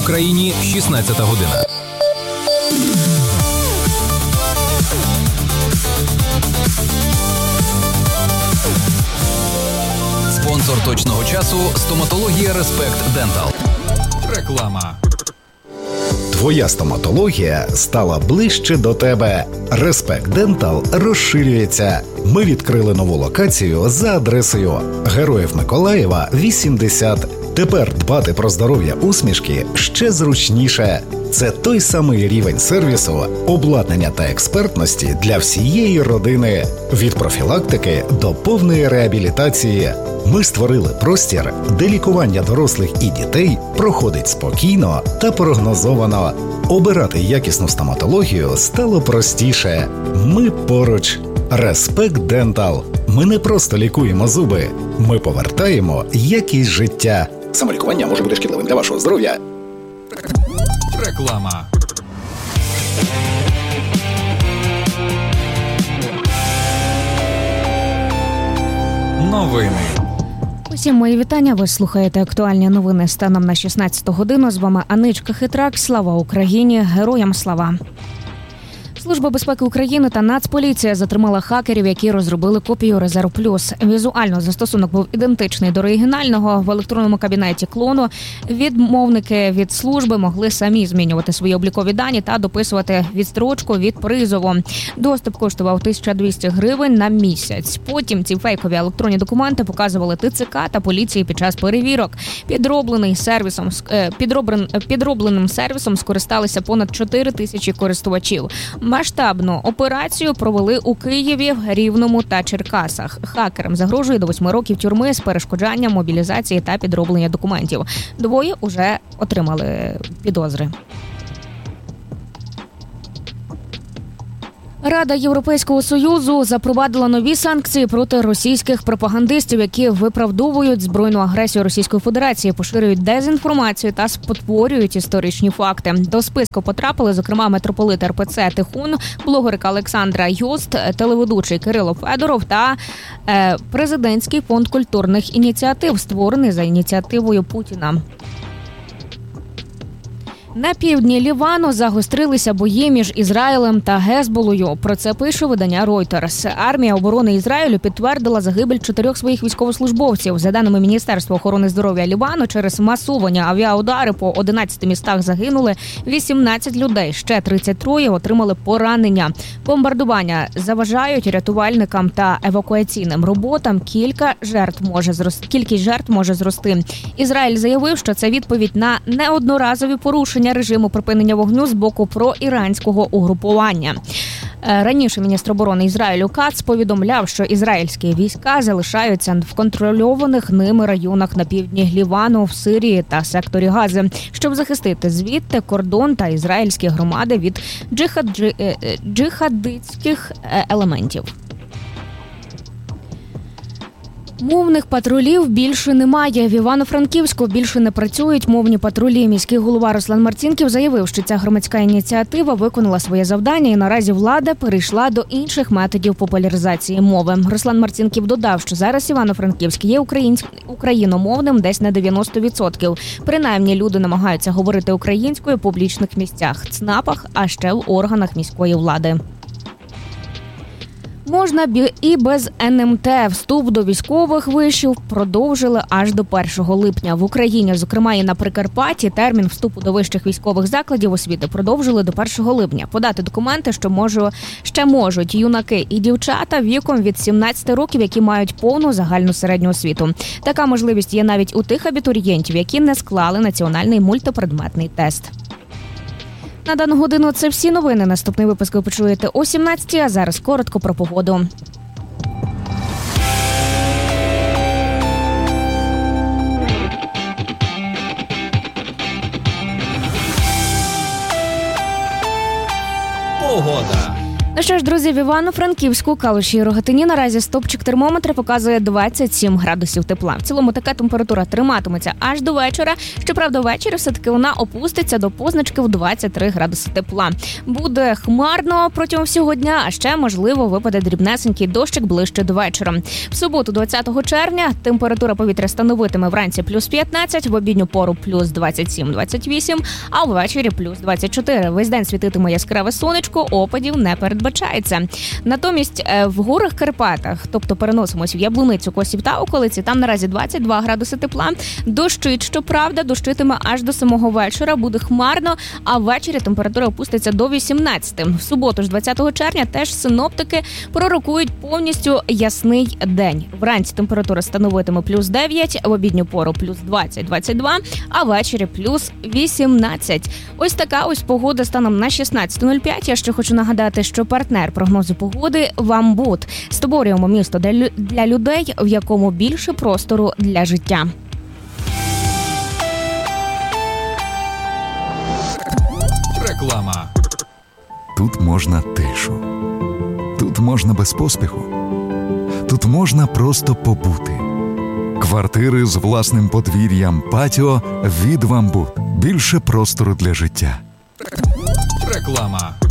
Україні 16 година. Спонсор точного часу – стоматологія Респект Дентал. Реклама. Твоя стоматологія стала ближче до тебе. Респект Дентал розширюється. Ми відкрили нову локацію за адресою Героїв Миколаєва, 80. Тепер дбати про здоров'я усмішки ще зручніше. Це той самий рівень сервісу, обладнання та експертності для всієї родини. Від профілактики до повної реабілітації. Ми створили простір, де лікування дорослих і дітей проходить спокійно та прогнозовано. Обирати якісну стоматологію стало простіше. Ми поруч. Респект Дентал. Ми не просто лікуємо зуби. Ми повертаємо якість життя. Самолікування може бути шкідливим для вашого здоров'я. Реклама. Новини. Усім мої вітання. Ви слухаєте актуальні новини станом на 16 годину. З вами Аничка Хитрак. Слава Україні! Героям слава! Служба безпеки України та Нацполіція затримала хакерів, які розробили копію Резерв Плюс. Візуально застосунок був ідентичний до оригінального. В електронному кабінеті клону відмовники від служби могли самі змінювати свої облікові дані та дописувати відстрочку від призову. Доступ коштував 1200 гривень на місяць. Потім ці фейкові електронні документи показували ТЦК та поліції під час перевірок. Підробленим сервісом скористалися понад 4 тисячі користувачів. Масштабну операцію провели у Києві, Рівному та Черкасах. Хакерам загрожує до 8 років тюрми з перешкоджанням мобілізації та підроблення документів. 2 уже отримали підозри. Рада Європейського Союзу запровадила нові санкції проти російських пропагандистів, які виправдовують збройну агресію Російської Федерації, поширюють дезінформацію та спотворюють історичні факти. До списку потрапили, зокрема, митрополит РПЦ Тихун, блогерка Олександра Йост, телеведучий Кирило Федоров та президентський фонд культурних ініціатив, створений за ініціативою Путіна. На півдні Лівану загострилися бої між Ізраїлем та Гезболою. Про це пише видання Reuters. Армія оборони Ізраїлю підтвердила загибель 4 своїх військовослужбовців. За даними Міністерства охорони здоров'я Лівану, через масовані авіаудари по 11 містах загинули 18 людей. Ще 33 отримали поранення. Бомбардування заважають рятувальникам та евакуаційним роботам. Кількість жертв може зрости. Ізраїль заявив, що це відповідь на неодноразові порушення режиму припинення вогню з боку проіранського угрупування. Раніше міністр оборони Ізраїлю Кац повідомляв, що ізраїльські війська залишаються в контрольованих ними районах на півдні Лівану, в Сирії та секторі Гази, щоб захистити звідти кордон та ізраїльські громади від джихадистських елементів. Мовних патрулів більше немає. В Івано-Франківську більше не працюють мовні патрулі. Міський голова Руслан Марцінків заявив, що ця громадська ініціатива виконала своє завдання і наразі влада перейшла до інших методів популяризації мови. Руслан Марцінків додав, що зараз Івано-Франківськ є україномовним десь на 90%. Принаймні люди намагаються говорити українською в публічних місцях, ЦНАПах, а ще в органах міської влади. Можна і без НМТ. Вступ до військових вишів продовжили аж до 1 липня. В Україні, зокрема і на Прикарпатті, термін вступу до вищих військових закладів освіти продовжили до 1 липня. Подати документи, ще можуть юнаки і дівчата віком від 17 років, які мають повну загальну середню освіту. Така можливість є навіть у тих абітурієнтів, які не склали національний мультипредметний тест. На дану годину це всі новини. Наступний випуск ви почуєте о 17-й, а зараз коротко про погоду. Погода. На що ж, друзі, в Івано-Франківську, Калуші і Рогатині наразі стопчик термометра показує 27 градусів тепла. В цілому така температура триматиметься аж до вечора. Щоправда, ввечері все-таки вона опуститься до позначки в 23 градуси тепла. Буде хмарно протягом всього дня, а ще, можливо, випаде дрібнесенький дощик ближче до вечора. В суботу, 20 червня, температура повітря становитиме вранці плюс 15, в обідню пору плюс 27-28, а ввечері плюс 24. Весь день світитиме яскраве сонечко, опадів не передбачається. Натомість в горах Карпатах, тобто переносимось в Яблуницю, Косів та околиці, там наразі 22 градуси тепла. Дощить, щоправда, дощитиме аж до самого вечора, буде хмарно, а ввечері температура опуститься до 18. В суботу ж 20 червня теж синоптики пророкують повністю ясний день. Вранці температура становитиме плюс 9, в обідню пору плюс 20-22, а ввечері плюс 18. Ось така ось погода станом на 16:05. Я ще хочу нагадати, що партнер прогнозу погоди «Вамбут». Створюємо місто для людей, в якому більше простору для життя. Реклама. Тут можна тишу. Тут можна без поспіху. Тут можна просто побути. Квартири з власним подвір'ям, патіо від «Вамбут». Більше простору для життя. Реклама.